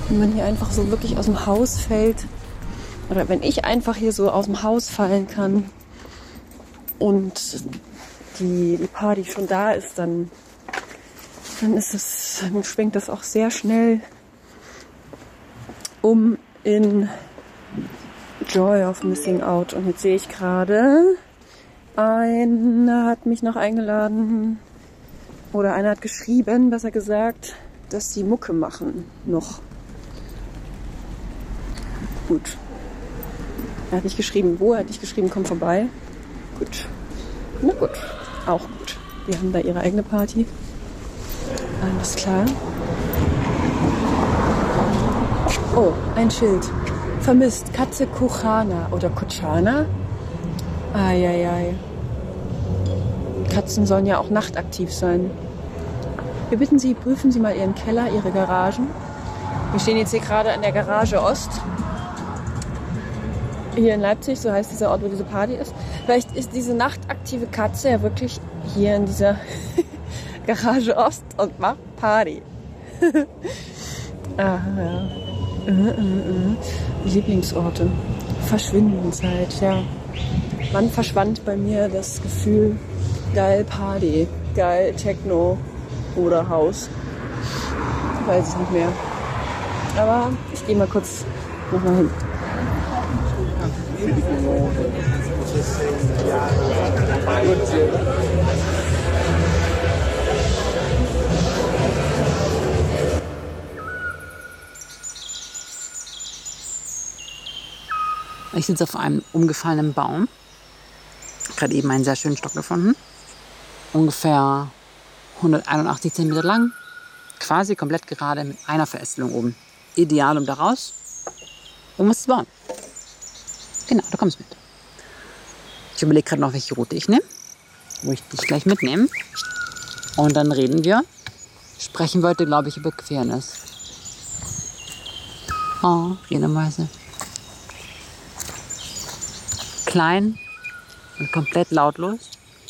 Wenn man hier einfach so wirklich aus dem Haus fällt. Oder wenn ich einfach hier so aus dem Haus fallen kann und die Party schon da ist, dann schwingt das auch sehr schnell um in Joy of Missing Out. Und jetzt sehe ich gerade, einer hat mich noch eingeladen oder einer hat geschrieben, besser gesagt, dass sie Mucke machen noch. Gut. Er hat nicht geschrieben, wo, er hat nicht geschrieben, komm vorbei. Gut. Na gut, auch gut. Die haben da ihre eigene Party. Alles klar. Oh, ein Schild. Vermisst, Katze Kuchana oder Kuchana. Eieiei. Katzen sollen ja auch nachtaktiv sein. Wir bitten Sie, prüfen Sie mal Ihren Keller, Ihre Garagen. Wir stehen jetzt hier gerade an der Garage Ost. Hier in Leipzig, so heißt dieser Ort, wo diese Party ist. Vielleicht ist diese nachtaktive Katze ja wirklich hier in dieser Garage Ost und macht Party. Aha, ja. Lieblingsorte. Verschwindenzeit, ja. Wann verschwand bei mir das Gefühl, geil Party, geil Techno oder Haus? Weiß ich nicht mehr. Aber ich gehe mal kurz nochmal hin. Ich sitze auf einem umgefallenen Baum. Gerade eben einen sehr schönen Stock gefunden. Ungefähr 181 cm lang. Quasi komplett gerade mit einer Verästelung oben. Ideal, um daraus was zu bauen. Genau, du kommst mit. Ich überlege gerade noch, welche Route ich nehme. Wo ich dich gleich mitnehme. Und dann reden wir. Sprechen wir heute, glaube ich, über Queerness. Oh, jenerweise. Klein und komplett lautlos.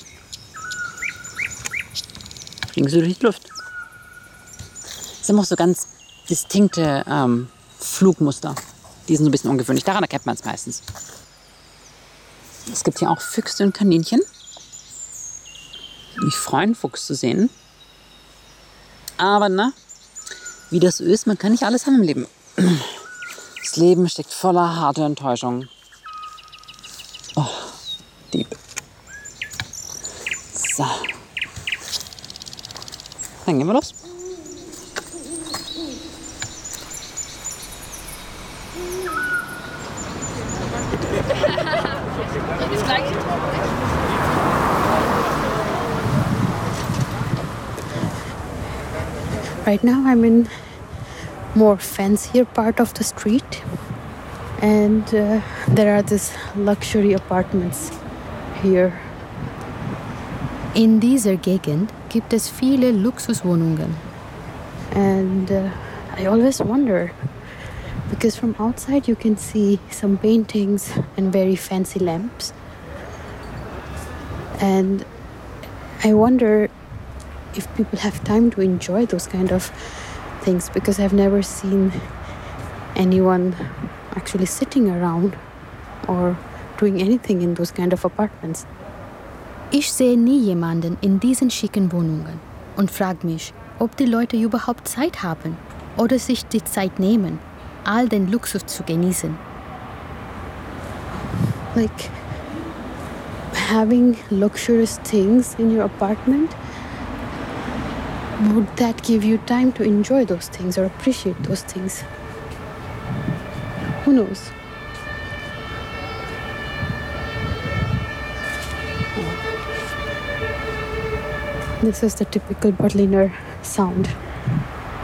Fliegst du durch die Luft. Es sind auch so ganz distinkte Flugmuster. Die sind so ein bisschen ungewöhnlich. Daran erkennt man es meistens. Es gibt hier auch Füchse und Kaninchen. Mich freuen, Fuchs zu sehen. Aber na, wie das so ist, man kann nicht alles haben im Leben. Das Leben steckt voller harter Enttäuschung. Oh, Dieb. So. Dann gehen wir los. Right now I'm in more fancier part of the street, and there are these luxury apartments here. In dieser Gegend gibt es viele Luxuswohnungen. And I always wonder, because from outside you can see some paintings and very fancy lamps. And I wonder if people have time to enjoy those kind of things, because I've never seen anyone actually sitting around or doing anything in those kind of apartments. Ich sehe nie jemanden in diesen schicken Wohnungen und frage mich, ob die Leute überhaupt Zeit haben oder sich die Zeit nehmen, all den Luxus zu genießen. Like having luxurious things in your apartment, would that give you time to enjoy those things or appreciate those things? Who knows? This is the typical Berliner sound.